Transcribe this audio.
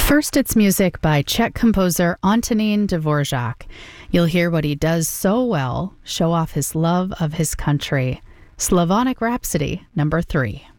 First, it's music by Czech composer Antonín Dvořák. You'll hear what he does so well, show off his love of his country. Slavonic Rhapsody, number 3.